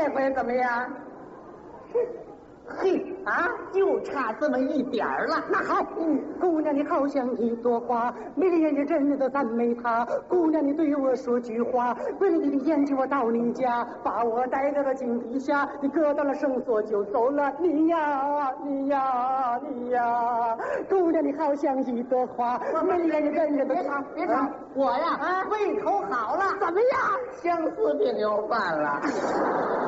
回怎么样？嘿啊，就差这么一点儿了。 那好，姑娘你好像一朵花，美丽眼睛人人都赞美她。姑娘你对我说句话，为了你的眼睛我到你家，把我带到了井底下，你割断了绳索就走了。你呀你呀你呀，姑娘你好像一朵花，美丽眼睛人人都。 别吵别吵，我呀胃口好了， 怎么样？ 相思病又犯了。